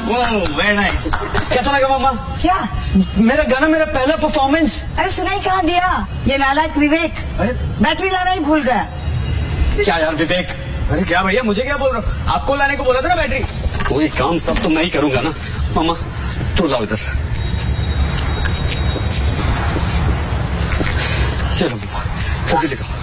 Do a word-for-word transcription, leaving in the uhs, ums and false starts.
Very nice. कैसा लगा मामा? क्या? मेरा गाना, मेरा पहला परफॉर्मेंस। अरे सुनाई कहाँ दिया? ये नालायक विवेक बैटरी लाना ही भूल गया। क्या यार विवेक? अरे क्या भैया, मुझे क्या बोल रहे हो? आपको लाने को बोला था ना बैटरी। कोई काम सब तो मैं ही करूंगा ना। मामा तू लाओ इधर। चलो मामा जल्दी लेकर